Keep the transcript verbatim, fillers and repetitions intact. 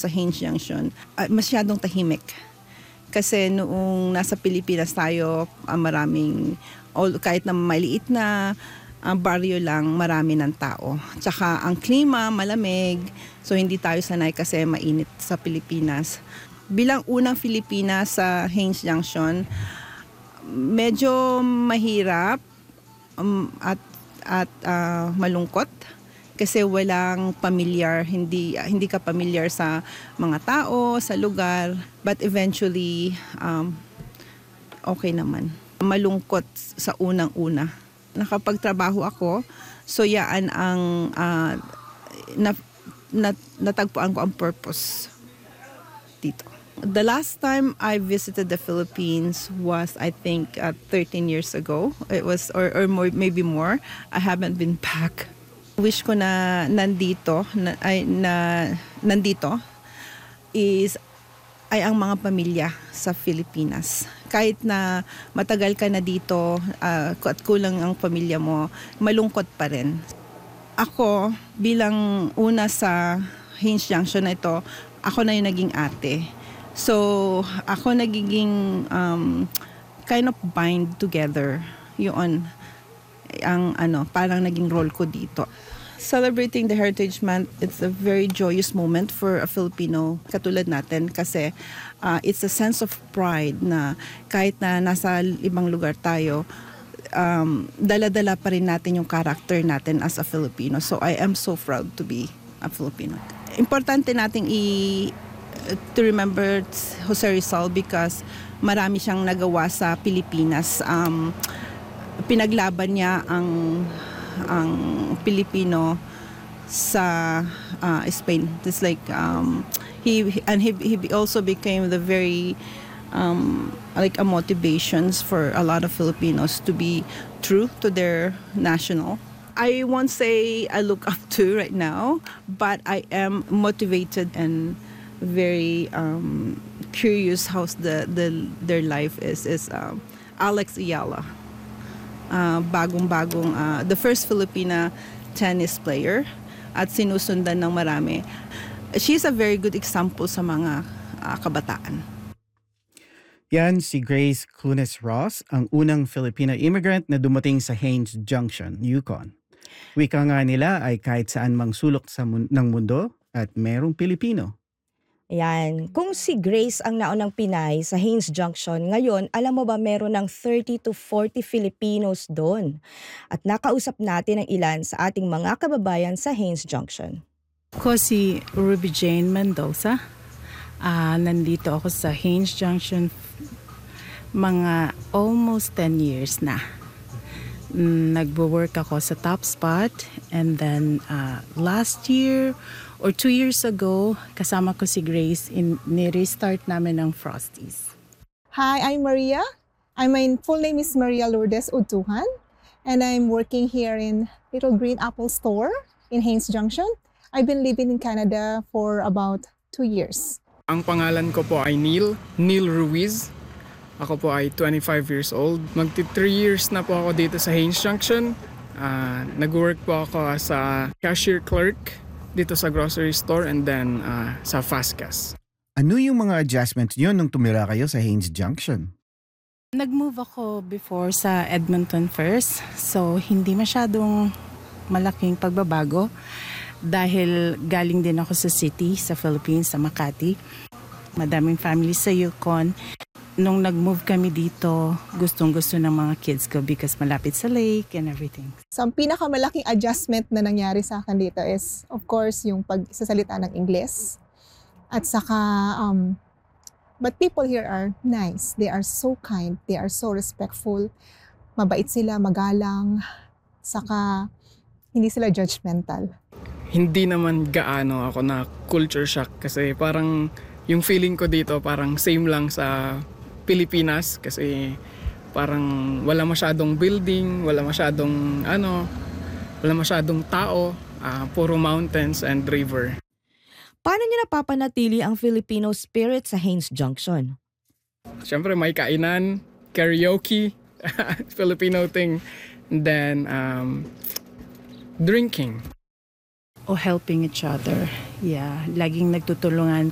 sa Haines Junction, uh, masyadong tahimik. Kasi noong nasa Pilipinas tayo, uh, maraming, kahit na maliit na uh, baryo lang, marami ng tao. Tsaka ang klima, malamig, so hindi tayo sanay kasi mainit sa Pilipinas. Bilang unang Filipina sa Haines Junction, medyo mahirap um, at at uh, malungkot kasi walang pamilyar, hindi hindi ka pamilyar sa mga tao, sa lugar, but eventually um, okay naman. Malungkot sa unang-una. Nakapagtrabaho ako, so yaan ang uh, na, na, natagpuan ko ang purpose dito. The last time I visited the Philippines was, I think, uh, thirteen years ago. It was, or, or more, maybe more. I haven't been back. Wish ko na nandito, na, ay, na nandito is ay ang mga pamilya sa Pilipinas. Kahit na matagal ka na dito uh, at kulang ang pamilya mo, malungkot pa rin. Ako, bilang una sa Haines Junction na ito, ako na yung naging ate. So, ako nagiging um, kind of bind together. Yun, ang ano, parang naging role ko dito. Celebrating the Heritage Month, it's a very joyous moment for a Filipino katulad natin kasi uh, it's a sense of pride na kahit na nasa ibang lugar tayo, um, dala-dala pa rin natin yung character natin as a Filipino. So, I am so proud to be a Filipino. Importante nating i to remember Jose Rizal because marami siyang nagawa sa Pilipinas. Um, pinaglaban niya ang ang Pilipino sa uh, Spain. It's like um, he and he he also became the very um, like a motivations for a lot of Filipinos to be true to their national. I won't say I look up to right now, but I am motivated and very um, curious how the, the their life is is um, Alex Ayala, uh, bagong-bagong uh, the first Filipina tennis player at sinusundan ng marami. She's a very good example sa mga uh, kabataan. Yan si Grace Clunes Ross, ang unang Filipina immigrant na dumating sa Haines Junction, Yukon. Wika nga nila ay kahit saan mang sulok sa mun- ng mundo at merong Pilipino. Ayan. Kung si Grace ang naunang Pinay sa Haines Junction, ngayon, alam mo ba meron ng thirty to forty Filipinos doon? At nakausap natin ang ilan sa ating mga kababayan sa Haines Junction. Ako si Ruby Jane Mendoza. Uh, nandito ako sa Haines Junction mga almost ten years na. Nagwo-work ako sa Top Spot and then uh, last year or two years ago, kasama ko si Grace, in, ni-restart namin ang Frosties. Hi, I'm Maria. I'm, my full name is Maria Lourdes Utuhan and I'm working here in Little Green Apple Store in Haines Junction. I've been living in Canada for about two years. Ang pangalan ko po ay Neil, Neil Ruiz. Ako po ay twenty-five years old. Magti three years na po ako dito sa Haines Junction. Uh, nag-work po ako as a cashier clerk dito sa grocery store and then uh, sa Fastcash. Ano yung mga adjustments nyo nung tumira kayo sa Haines Junction? Nag-move ako before sa Edmonton first. So hindi masyadong malaking pagbabago dahil galing din ako sa city, sa Philippines, sa Makati. Madaming family sa Yukon. Nung nag-move kami dito, gustong-gusto ng mga kids ko because malapit sa lake and everything. So, ang pinakamalaking adjustment na nangyari sa akin dito is, of course, yung pagsasalita ng Ingles. At saka, um, but people here are nice. They are so kind. They are so respectful. Mabait sila, magalang. Saka, hindi sila judgmental. Hindi naman gaano ako na culture shock kasi parang yung feeling ko dito parang same lang sa Pilipinas kasi parang wala masyadong building, wala masyadong ano, wala masyadong tao, uh, puro mountains and river. Paano niyo napapanatili ang Filipino spirit sa Haines Junction? Siyempre may kainan, karaoke, Filipino thing, and then um, drinking. O helping each other. Yeah, laging nagtutulungan